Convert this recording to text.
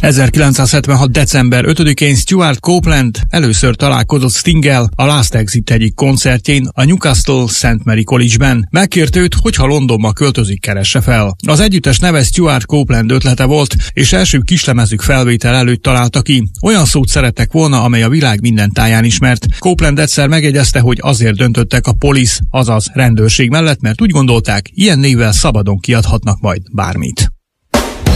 1976. december 5-én Stuart Copeland először találkozott Stinggel a Last Exit egyik koncertjén a Newcastle St. Mary College-ben. Megkérte őt, hogyha Londonba költözik, keresse fel. Az együttes neve Stuart Copeland ötlete volt, és első kislemezük felvétel előtt találta ki. Olyan szót szerettek volna, amely a világ minden táján ismert. Copeland egyszer megjegyezte, hogy azért döntöttek a Police, azaz rendőrség mellett, mert úgy gondolták, ilyen névvel szabadon kiadhatnak majd bármit.